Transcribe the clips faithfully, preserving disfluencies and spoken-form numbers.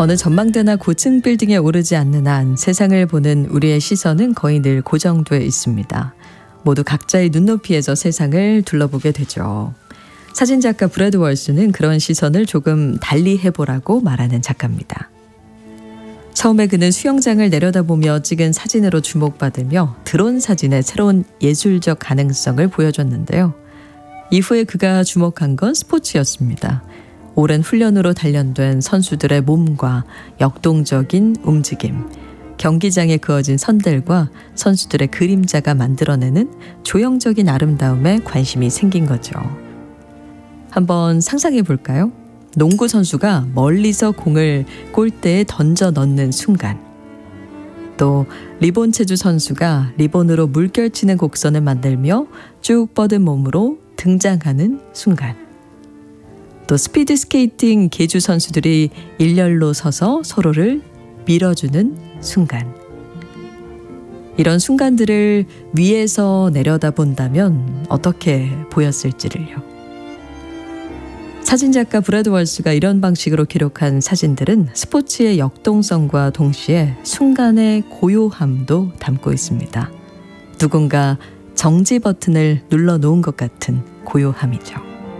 어느 전망대나 고층 빌딩에 오르지 않는 한 세상을 보는 우리의 시선은 거의 늘 고정돼 있습니다. 모두 각자의 눈높이에서 세상을 둘러보게 되죠. 사진작가 브래드 월스는 그런 시선을 조금 달리 해보라고 말하는 작가입니다. 처음에 그는 수영장을 내려다보며 찍은 사진으로 주목받으며 드론 사진의 새로운 예술적 가능성을 보여줬는데요. 이후에 그가 주목한 건 스포츠였습니다. 오랜 훈련으로 단련된 선수들의 몸과 역동적인 움직임, 경기장에 그어진 선들과 선수들의 그림자가 만들어내는 조형적인 아름다움에 관심이 생긴 거죠. 한번 상상해 볼까요? 농구 선수가 멀리서 공을 골대에 던져 넣는 순간, 또 리본 체조 선수가 리본으로 물결치는 곡선을 만들며 쭉 뻗은 몸으로 등장하는 순간, 또 스피드 스케이팅 계주 선수들이 일렬로 서서 서로를 밀어주는 순간, 이런 순간들을 위에서 내려다본다면 어떻게 보였을지를요. 사진작가 브래드 월스가 이런 방식으로 기록한 사진들은 스포츠의 역동성과 동시에 순간의 고요함도 담고 있습니다. 누군가 정지 버튼을 눌러놓은 것 같은 고요함이죠.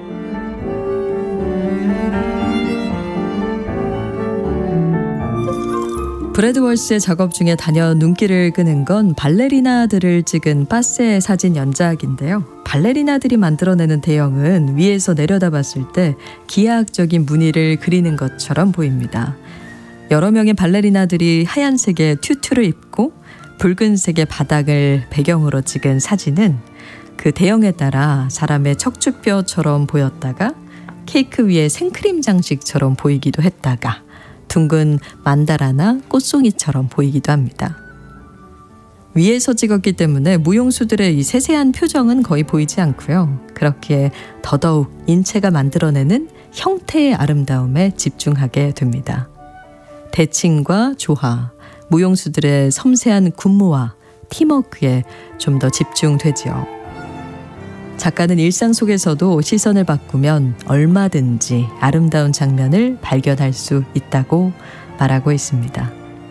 브래드 월스의 작업 중에 단연 눈길을 끄는 건 발레리나들을 찍은 파세 사진 연작인데요. 발레리나들이 만들어내는 대형은 위에서 내려다봤을 때 기하학적인 무늬를 그리는 것처럼 보입니다. 여러 명의 발레리나들이 하얀색의 튜투를 입고 붉은색의 바닥을 배경으로 찍은 사진은 그 대형에 따라 사람의 척추뼈처럼 보였다가 케이크 위에 생크림 장식처럼 보이기도 했다가 둥근 만다라나 꽃송이처럼 보이기도 합니다. 위에서 찍었기 때문에 무용수들의 이 세세한 표정은 거의 보이지 않고요. 그렇기에 더더욱 인체가 만들어내는 형태의 아름다움에 집중하게 됩니다. 대칭과 조화, 무용수들의 섬세한 군무와 팀워크에 좀 더 집중되지요. 작가는 일상 속에서도 시선을 바꾸면 얼마든지 아름다운 장면을 발견할 수 있다고 말하고 있습니다.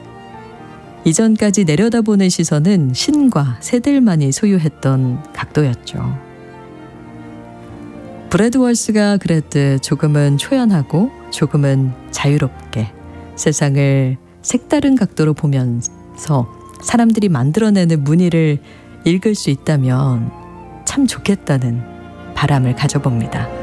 이전까지 내려다보는 시선은 신과 새들만이 소유했던 각도였죠. 브래드 월스가 그랬듯 조금은 초연하고 조금은 자유롭게 세상을 색다른 각도로 보면서 사람들이 만들어내는 무늬를 읽을 수 있다면 참 좋겠다는 바람을 가져봅니다.